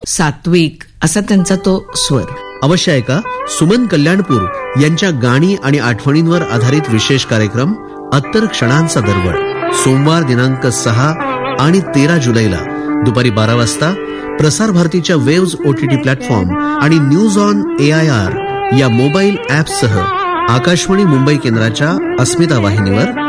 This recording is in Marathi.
सात्विक असा त्यांचा तो स्वर. अवश्य ऐका सुमन कल्याणपूर यांच्या गाणी आणि आठवणींवर आधारित विशेष कार्यक्रम अत्तर क्षणांचा दरवळ, सोमवार दिनांक 6 आणि 13 जुलैला दुपारी 12 वाजता प्रसार भारतीच्या वेव्ज OTT प्लॅटफॉर्म आणि न्यूज ऑन AIR या मोबाईल ॲपसह आकाशवाणी मुंबई केंद्राच्या अस्मिता वाहिनीवर